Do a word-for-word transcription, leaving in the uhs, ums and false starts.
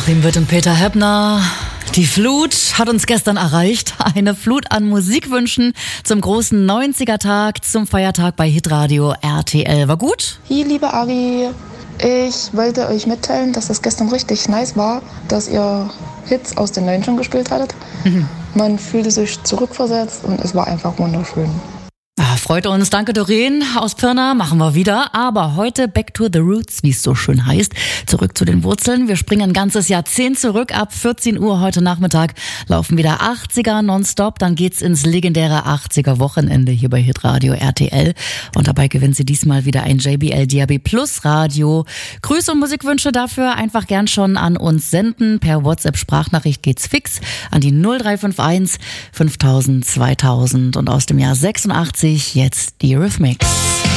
Joachim Witt und Peter Heppner. Die Flut hat uns gestern erreicht. Eine Flut an Musikwünschen zum großen neunziger-Tag, zum Feiertag bei Hitradio R T L. War gut? Hi, liebe Ari. Ich wollte euch mitteilen, dass das gestern richtig nice war, dass ihr Hits aus den neunzigern gespielt hattet. Mhm. Man fühlte sich zurückversetzt und es war einfach wunderschön. Ah, freut uns. Danke, Doreen aus Pirna. Machen wir wieder. Aber heute back to the roots, wie es so schön heißt. Zurück zu den Wurzeln. Wir springen ein ganzes Jahrzehnt zurück. Ab vierzehn Uhr heute Nachmittag laufen wieder achtziger nonstop. Dann geht's ins legendäre achtziger Wochenende hier bei Hitradio R T L. Und dabei gewinnen Sie diesmal wieder ein J B L D A B Plus Radio. Grüße und Musikwünsche dafür einfach gern schon an uns senden. Per WhatsApp-Sprachnachricht geht's fix an die null drei fünf eins fünftausend zweitausend. Und aus dem Jahr sechsundachtzig jetzt die Eurythmics.